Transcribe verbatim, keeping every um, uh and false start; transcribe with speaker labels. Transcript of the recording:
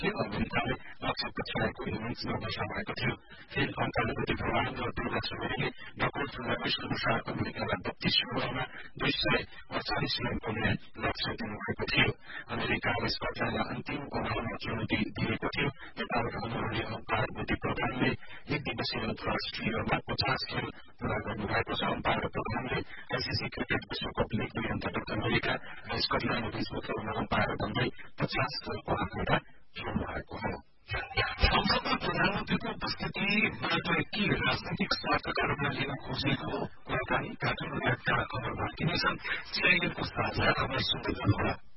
Speaker 1: थियो। अमेरिकाले लक्ष्यको छाएको इनिङ्स नबसा भएको थियो। फेरि अन्कालपट्टि प्रमाण र दुर्गा छोरीले डकुल अनुसार अमेरिकालाई बत्तीस ओभरमा दुई सय अडचालिस रनको लक्ष्य दिनुभएको थियो। अमेरिकाले स्कटल्याण्डलाई अन्तिम ओभरमा चुनौती दिएको थियो। नेपालका अनुहारी अम्पायर बुद्धि प्रधानले एक दिवसीय अन्तर्राष्ट्रियमा पचास खेल पूरा गर्नुभएको छ। अम्पायर प्रधानले आइसिसी क्रिकेट विश्वकप लिग दुई अन्तर्गत अमेरिका र स्कटल्याण्ड बीचको खेलमा अम्पायर भन्दै पचास खेलको आँकडा खेल्नु भएको हो। संसदमा प्रधानमन्त्रीको उपस्थितिबाट के राजनैतिक स्वार्थका रूपमा लिन खोजेको कुराकानी काठमाडौँ खबर बाँकी नै छन्। सिआइएलको साझा खबर सुन्दै गर्नुहोला।